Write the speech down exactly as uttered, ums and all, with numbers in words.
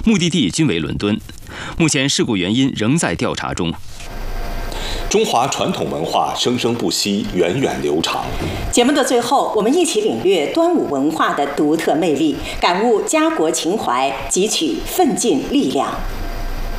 目的地均为伦敦。目前事故原因仍在调查中。 中华传统文化生生不息，源远流长。 节目的最后，我们一起领略端午文化的独特魅力，感悟家国情怀，汲取奋进力量。